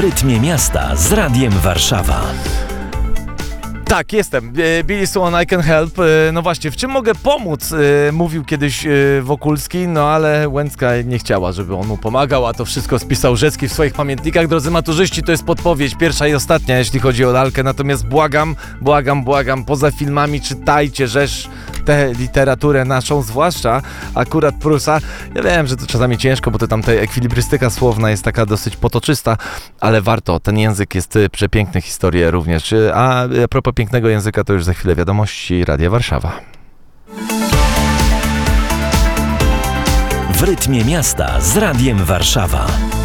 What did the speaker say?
rytmie miasta z Radiem Warszawa. Tak, jestem. Billy Swan, I Can Help. No właśnie, w czym mogę pomóc? Mówił kiedyś Wokulski, no ale Łęcka nie chciała, żeby on mu pomagał, a to wszystko spisał Rzecki w swoich pamiętnikach. Drodzy maturzyści, to jest podpowiedź, pierwsza i ostatnia, jeśli chodzi o lalkę, natomiast błagam, poza filmami czytajcie rzecz, tę literaturę naszą, zwłaszcza akurat Prusa. Ja wiem, że to czasami ciężko, bo to tam ta ekwilibrystyka słowna jest taka dosyć potoczysta, ale warto, ten język jest przepiękny, historie również. A propos pięknego języka, to już za chwilę wiadomości Radia Warszawa. W rytmie miasta z Radiem Warszawa.